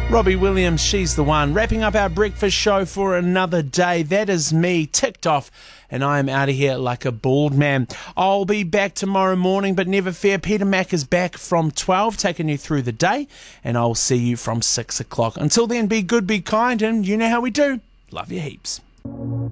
Robbie Williams, She's the One. Wrapping up our breakfast show for another day. That is me, ticked off, and I am out of here like a bald man. I'll be back tomorrow morning, but never fear, Peter Mack is back from 12, taking you through the day, and I'll see you from 6 o'clock. Until then, be good, be kind, and you know how we do. Love you heaps.